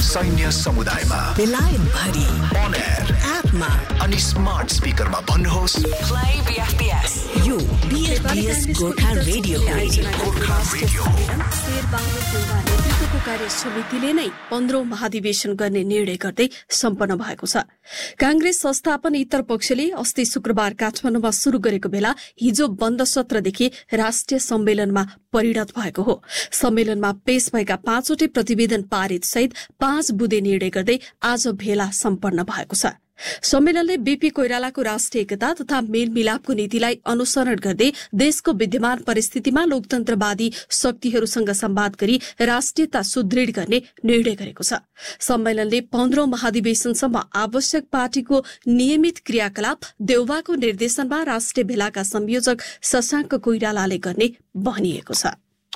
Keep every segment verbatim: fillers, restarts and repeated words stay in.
सैन्य समुदायमा, बेलायत भरि, on air, एपमा अनि स्मार्ट स्पिकरमा भन्नुहोस् play B F P S। यो B F P S Gorkha radio Gorkha radio Sher Bahadur Deuba नेतृत्वको कार्य समितिले नै पन्ध्रौं महाधिवेशन गर्ने निर्णय गर्दै सम्पन्न भएको छ। कांग्रेस संस्थापन इतर पक्षले अस्ति शुक्रबार काठमाडौँमा शुरू गरेको बेला हिजो बन्द सत्रदेखि राष्ट्रिय सम्मेलनमा परिणत भएको हो। सम्मेलनमा पेश भएका पाँचवटै प्रतिवेदन पारित सहित पाँच बुँदे निर्णय गर्दै आज भेला सम्पन्न भएको छ। सम्मेलनले बीपी कोइरालाको राष्ट्रिय एकता तथा मेलमिलापको नीतिलाई अनुसरण गर्दै देशको विद्यमान परिस्थितिमा लोकतन्त्रवादी शक्तिहरूसँग संवाद गरी राष्ट्रियता सुदृढ गर्ने निर्णय गरेको छ। सम्मेलनले पन्ध्रौं महाधिवेशनसम्म आवश्यक पार्टीको नियमित क्रियाकलाप देउवाको निर्देशनमा राष्ट्रिय भेलाका संयोजक शशाङ्क कोइरालाले गर्ने भनिएको छ।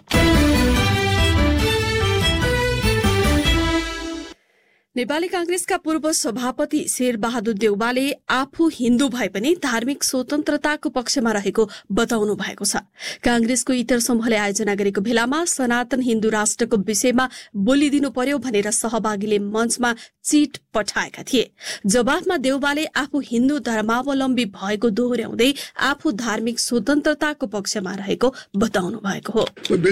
नेपाली कांग्रेसका पूर्व सभापति शेरबहादुर देउवाले आफू हिन्दू भए पनि धार्मिक स्वतन्त्रताको पक्षमा रहेको बताउनु भएको छ। कांग्रेसको इतर समूहले आयोजना गरेको भेलामा सनातन हिन्दू राष्ट्रको विषयमा बोलिदिनु पर्यो भनेर सहभागीले मञ्चमा चिट पठाएका थिए। जवाफमा देउवाले आफू हिन्दू धर्मावलम्बी भएको दोहोर्याउँदै आफू धार्मिक स्वतन्त्रताको पक्षमा रहेको बताउनु भएको हो।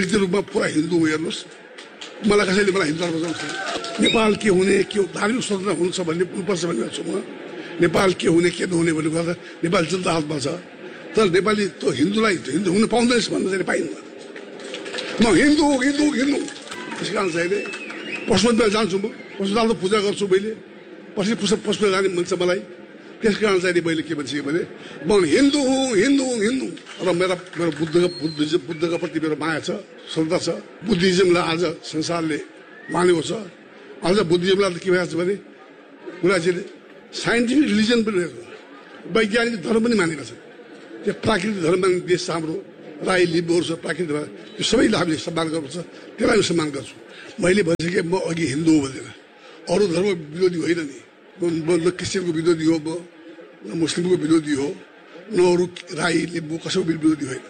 मलाई कसैले मलाई हिन्दू धर्म बताउँछ नेपाल के हुने के धार्मिक स्वतन्त्र हुन्छ भन्ने पर्छ भन्ने छु म। नेपाल के हुने के नहुने भन्ने कुरा नेपाल जनता हातमा छ। तर नेपाली त्यो हिन्दूलाई हिन्दू हुन पाउँदैछ भन्नु चाहिँ पाइन्न। म हिन्दू हो हिन्दू हिन्दू त्यस कारण चाहिँ पशुपतिमा जान्छु म, पशुपतिमा पूजा गर्छु मैले, पछि पशुपति जाने मन छ मलाई। त्यस कारण चाहिँ मैले के भन्छ भने म हिन्दू हुँ हिन्दू हिन्दू र मेरा मेरो बुद्धको बुद्धिज्म बुद्धको प्रति मेरो माया छ, श्रद्धा छ। बुद्धिज्मलाई आज संसारले मानेको छ। अझ बुद्धिज्मलाई के भएको छ भने गुरुजीले साइन्टिफिक रिलिजन पनि रहेको, वैज्ञानिक धर्म पनि मानेका छन्। त्यो प्राकृतिक धर्म मान्ने देश छ हाम्रो, राई लिम्बूहरू छ प्राकृतिक धर्म, त्यो सबैलाई हामीले सम्मान गर्नुपर्छ। त्यसलाई सम्मान गर्छु। मैले भनिसकेँ म अघि हिन्दू हो भनेर, अरू धर्म विरोधी होइन नि। न क्रिस्चियनको विरोधी हो म, न मुस्लिमको विरोधी हो, न अरू राई लिम्बू कसैको विरोधी होइन।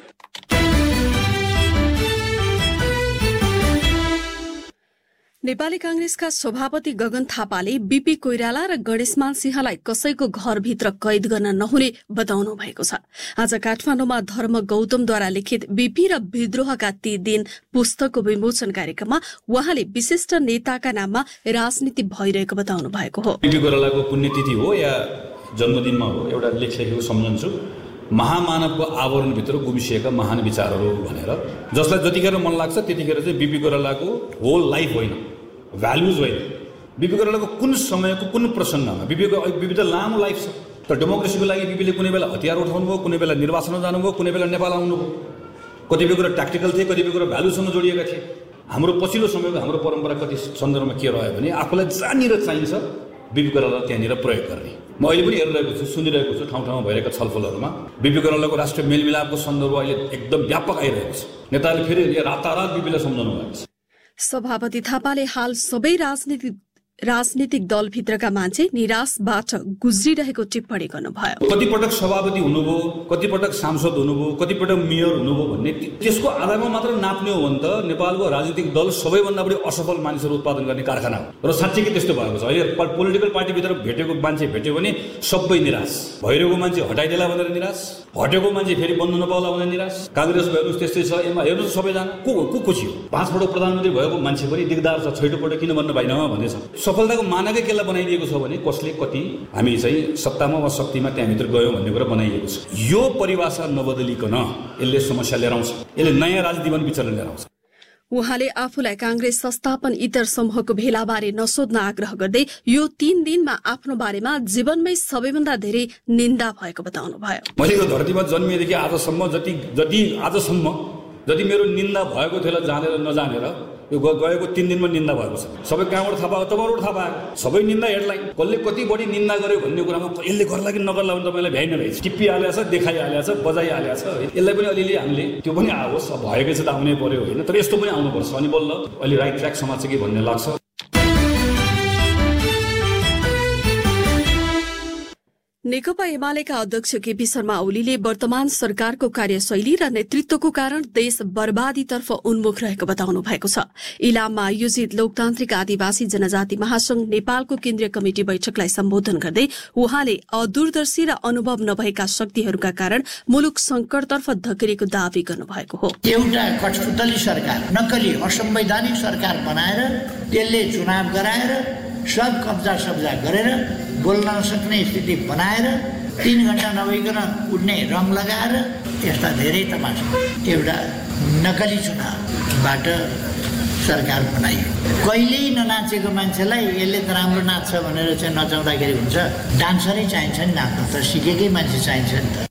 नेपाली कांग्रेसका सभापति गगन थापाले बीपी कोइराला र गणेशमान सिंहलाई कसैको घरभित्र कैद गर्न नहुने बताउनु भएको छ। आज काठमाडौँमा धर्म गौतमद्वारा लिखित बीपी र विद्रोहका ती दिन पुस्तकको विमोचन कार्यक्रममा उहाँले विशिष्ट नेताका नाममा राजनीति भइरहेको बताउनु भएको हो। बीपी कोइरालाको पुण्यतिथि हो या जन्मदिनमा हो एउटा लेख लेखेको सम्झन्छु। महामानवको आवरणभित्र गुम्सिएका महान विचारहरू भनेर, जसलाई जतिखेर मन लाग्छ त्यतिखेर चाहिँ बीपी कोइरालाको होल लाइफ होइन, भ्याल्युज होइन, बीपी कोइरालाको कुन समयको कुन प्रसङ्गमा बीपीको बीपी त लामो लाइफ छ। तर डेमोक्रेसीको लागि बीपीले कुनै बेला हतियार उठाउनु भयो, कुनै बेला निर्वाचनमा जानुभयो, कुनै बेला नेपाल आउनुभयो। कतिपय कुरा ट्याक्टिकल थिए, कतिपय कुरा भ्याल्युसँग जोडिएका थिए। हाम्रो पछिल्लो समयको हाम्रो परम्परा कति सन्दर्भमा के रह्यो भने आफूलाई जहाँनिर चाहिन्छ बीपी कोइराला त्यहाँनिर प्रयोग गर्ने। म अहिले पनि हेरिरहेको छु, सुनिरहेको छु ठाउँ ठाउँमा भइरहेका छलफलहरूमा बीपी कोइरालाको राष्ट्रिय मेलमिलापको सन्दर्भ अहिले एकदम व्यापक आइरहेको छ। नेताले फेरि रातारात बीपीलाई सम्झाउनु भएको छ। सभापति थापाले हाल सबै राजनीतिक राजनीतिक दलभित्रका मान्छे निराशबाट गुज्रिरहेको टिप्पणी गर्नुभयो। कतिपटक सभापति हुनुभयो, कतिपटक सांसद हुनुभयो, कतिपटक मेयर हुनुभयो भन्ने त्यसको आधारमा मात्र नाप्ने हो भने त नेपालको राजनीतिक दल सबैभन्दा बढी असफल मानिसहरू उत्पादन गर्ने कारखाना हो। र साँच्चै त्यस्तो भएको छ। अहिले पोलिटिकल पार्टीभित्र भेटेको मान्छे भेट्यो भने सबै निराश, भइरहेको मान्छे हटाइदेला भनेर निराश, हटेको मान्छे फेरि बन्द नपाउला भनेर निराश। काङ्ग्रेस हेर्नुहोस् त्यस्तै छ। एमा हेर्नुहोस् सबैजना को को खुसी हो। पाँच पटक प्रधानमन्त्री भएको मान्छे पनि दिगदार छ, छैटो पटक किन बन्न पाइन भन्ने छ। सफलताको मानकै केला बनाइदिएको छ भने कसले कति हामी चाहिँ सत्तामा वा शक्तिमा त्यहाँभित्र गयौँ भन्ने कुरा बनाइएको छ। यो परिभाषा नबदलिकन यसले समस्या लिएर आउँछ, यसले नयाँ राजनीतिमा विचलन लिएर आउँछ। उहाँले आफूलाई कांग्रेस संस्थापन इतर समूहको भेलाबारे नसोध्न आग्रह गर्दै यो तीन दिनमा आफ्नो बारेमा जीवनमै सबैभन्दा धेरै निन्दा भएको बताउनु भयो। मैले यो धरतीमा जन्मिएदेखि आजसम्म जति जति आजसम्म जति मेरो निन्दा भएको थियो जानेर नजानेर यो गएको तीन दिनमा निन्दा भएको छ। सबै कहाँबाट थाहा पाएको, तपाईँबाट थाहा पाएको, सबै निन्दा हेडलाइन। कसले कति बढी निन्दा गर्यो भन्ने कुरामा यसले गर्ला कि नगर्ला भने तपाईँलाई भ्याइ नभ्याइ टिप्पिहालेको छ, देखाइहालेको छ, बजाइहालेको छ। यसलाई पनि अलिअलि हामीले त्यो पनि आओस्, भएकै छ त आउनै पर्यो होइन, तर यस्तो पनि आउनुपर्छ अनि बल्ल अलि राइट ट्र्याक समाज चाहिँ के भन्ने लाग्छ। नेकपा एमालेका अध्यक्ष केपी शर्मा ओलीले वर्तमान सरकारको कार्यशैली र नेतृत्वको कारण देश बर्बादीतर्फ उन्मुख रहेको बताउनु भएको छ। इलाममा आयोजित लोकतान्त्रिक आदिवासी जनजाति महासंघ नेपालको केन्द्रीय कमिटी बैठकलाई सम्बोधन गर्दै उहाँले अदूरदर्शी र अनुभव नभएका शक्तिहरूका कारण मुलुक संकटतर्फ धकेलेको दावी गर्नुभएको हो। एउटा कठपुतली सरकार, नक्कली असंवैधानिक सरकार बनाएर त्यसले चुनाव गराएर सब कब्जा सब्जा गरेर बोल्न नसक्ने स्थिति बनाएर तीन घण्टा नभइकन उड्ने रङ लगाएर यस्ता धेरै तमासा एउटा नकली चुनावबाट सरकार बनाइयो। कहिल्यै ननाचेको मान्छेलाई यसले त राम्रो नाच्छ भनेर चाहिँ नचाउँदाखेरि हुन्छ। डान्सरै चाहिन्छ नि नाच्न, त सिकेकै मान्छे चाहिन्छ नि त।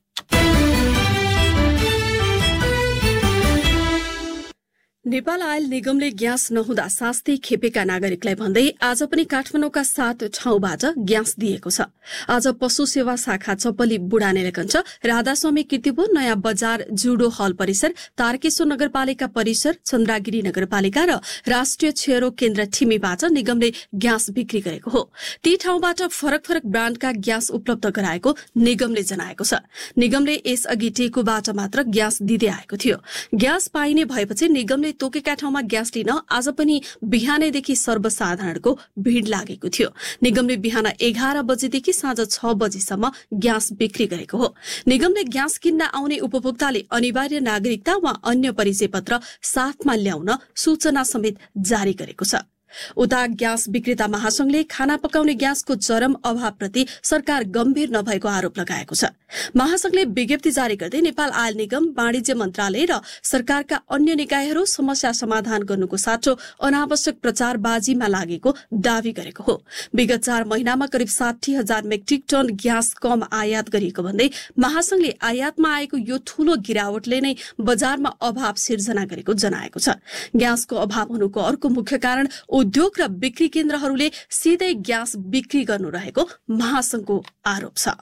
नेपाल आयल निगमले ग्यास नहुँदा शास्ति खेपेका नागरिकलाई भन्दै आज पनि काठमाडौँका सात ठाउँबाट ग्यास दिएको छ। आज पशु सेवा शाखा चपली बुढानेलकञ्च, राधास्वामी कीर्तिपुर, नयाँ बजार, जुडो हल परिसर, तारकेश्वर नगरपालिका परिसर, चन्द्रागिरी नगरपालिका र राष्ट्रिय क्षयरोग केन्द्र ठिमीबाट निगमले ग्यास बिक्री गरेको हो। ती ठाउँबाट फरक फरक ब्रान्डका ग्यास उपलब्ध गराएको निगमले जनाएको छ। निगमले यसअघि टेकुबाट मात्र ग्यास दिँदै आएको थियो। ग्यास पाइने भएपछि निगमले तोकेका ठाउँमा ग्यास लिन आज पनि बिहानैदेखि सर्वसाधारणको भीड़ लागेको थियो। निगमले बिहान एघार बजेदेखि साँझ छ बजेसम्म ग्यास बिक्री गरेको हो। निगमले ग्यास किन्न आउने उपभोक्ताले अनिवार्य नागरिकता वा अन्य परिचय पत्र साथमा ल्याउन सूचना समेत जारी गरेको छ। उता ग्यास विक्रेता महासंघले खाना पकाउने ग्यासको चरम अभावप्रति सरकार गम्भीर नभएको आरोप लगाएको छ। महासंघले विज्ञप्ति जारी गर्दै नेपाल आयल निगम, वाणिज्य मन्त्रालय र सरकारका अन्य निकायहरू समस्या समाधान गर्नुको साटो अनावश्यक प्रचारबाजीमा लागेको दावी गरेको हो। विगत चार महिनामा करिब साठी हजार मेट्रिक टन ग्यास कम आयात गरिएको भन्दै महासंघले आयातमा आएको यो ठूलो गिरावटले नै बजारमा अभाव सिर्जना गरेको जनाएको छ। ग्यासको अभाव हुनुको अर्को मुख्य कारण उद्योग र बिक्री केन्द्रहरूले सिधै ग्यास बिक्री गर्नु रहेको महासंघको आरोप छ।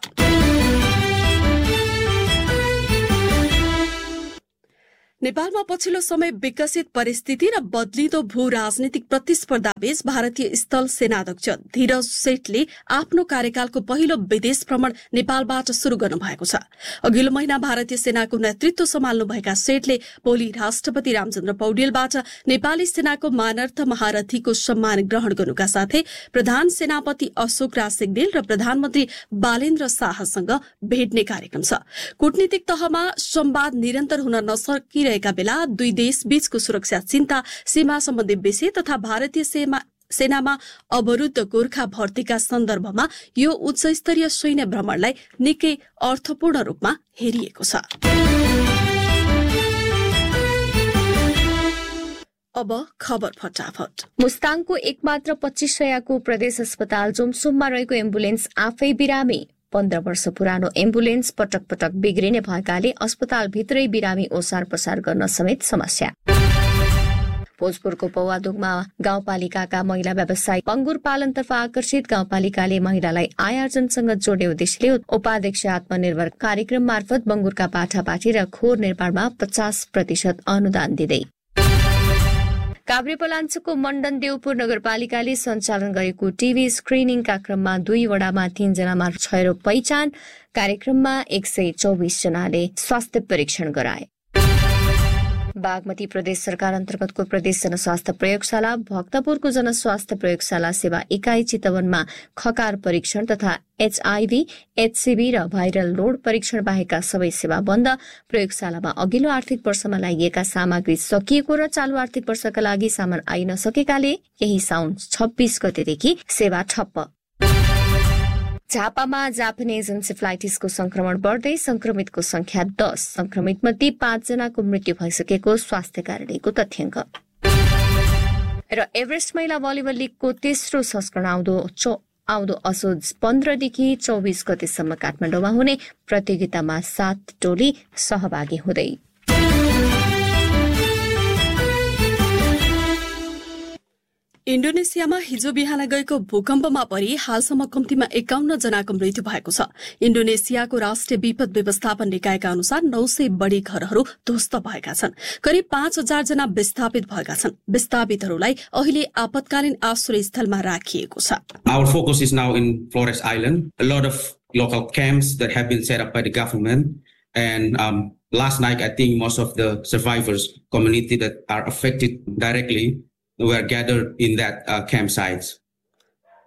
नेपालमा पछिल्लो समय विकसित परिस्थिति र बदलिदो भू राजनीतिक प्रतिस्पर्धा बीच भारतीय स्थल सेनाध्यक्ष धीरज सेठले आफ्नो कार्यकालको पहिलो विदेश भ्रमण नेपालबाट शुरू गर्नु भएको छ। अघिल्लो महिना भारतीय सेनाको नेतृत्व सम्हाल्नुभएका सेठले भोलि राष्ट्रपति रामचन्द्र पौडेलबाट नेपाली सेनाको मानार्थ महारथीको सम्मान ग्रहण गर्नुका साथै प्रधान सेनापति अशोक राज सिग्देल र प्रधानमन्त्री बालेन्द्र शाहसँग भेट्ने कार्यक्रम छ। कूटनीतिक तहमा संवाद निरन्तर हुन नसकिरहेको बेला दुई देश बीचको सुरक्षा चिन्ता, सीमा सम्बन्धी विषय तथा भारतीय सेना सेनामा अवरुद्ध गोर्खा भर्तीका सन्दर्भमा यो उच्च स्तरीय सैन्य भ्रमणलाई निकै अर्थपूर्ण रूपमा हेरिएको छ। अब खबर फटाफट। मुस्ताङको एकमात्र पच्चीस सयको प्रदेश अस्पताल जोमसोममा रहेको एम्बुलेन्स आफै बिरामी। पन्ध्र वर्ष पुरानो एम्बुलेन्स पटक पटक बिग्रिने भएकाले अस्पतालभित्रै बिरामी ओसार पसार गर्न समेत समस्या। भोजपुरको पौवादोगमा गाउँपालिकाका महिला व्यवसायी पंगुर पालनतर्फ आकर्षित गाउँपालिकाले महिलालाई आय आर्जनसँग जोड्ने उद्देश्यले उपाध्यक्ष आत्मनिर्भर कार्यक्रम मार्फत बंगुरका पाठापाठी र खोर निर्माणमा पचास प्रतिशत अनुदान दिँदै। काभ्रेपलाञ्चोको मण्डन देवपुर नगरपालिकाले सञ्चालन गरेको टीभी स्क्रिनिङका क्रममा दुई वडामा तीनजनामा क्षयरोग पहिचान। कार्यक्रममा एक सय चौबिस जनाले स्वास्थ्य परीक्षण गराए। बागमती प्रदेश सरकार अन्तर्गतको प्रदेश जनस्वास्थ्य प्रयोगशाला, भक्तपुरको जनस्वास्थ्य प्रयोगशाला सेवा इकाई चितवनमा खकार परीक्षण तथा एचआईभी, एचसीभी र भाइरल लोड परीक्षण बाहेकका सबै सेवा बन्द। प्रयोगशालामा अघिल्लो आर्थिक वर्षमा लगाइएका सामग्री सकिएको र चालू आर्थिक वर्षका लागि सामान आइ नसकेकाले यही साउन छब्बीस गतेदेखि सेवा ठप्प। झापामा जापानिज एन्सेफ्लाइटिसको संक्रमण बढ्दै संक्रमितको संख्या दस, संक्रमित मध्ये पाँच जनाको मृत्यु भइसकेको स्वास्थ्य कार्यालयको तथ्याङ्क। र एभरेस्ट महिला भलिबल लीगको तेस्रो संस्करण आउँदो आउँदो असोज पन्ध्रदेखि चौबिस गतेसम्म काठमाडौँमा हुने प्रतियोगितामा सात टोली सहभागी हुँदै। इन्डोनेसियामा हिजो बिहान गएको भूकम्पमा परि हालसम्म कम्तीमा एकाउन्न जनाको मृत्यु भएको छ। इन्डोनेसियाको राष्ट्रिय विपद व्यवस्थापन निकायका अनुसार नौ सय बढ़ी घरहरू ध्वस्त भएका छन्। करिब पाँच हजार जना विस्थापित भएका छन्। विस्थापितहरूलाई अहिले आपतकालीन आश्रय स्थलमा राखिएको छ। Our focus is now in Flores Island. A lot of local camps that have been set up by the government. And um, last night, I think most of the survivors community that are affected directly were gathered in that uh, campsites.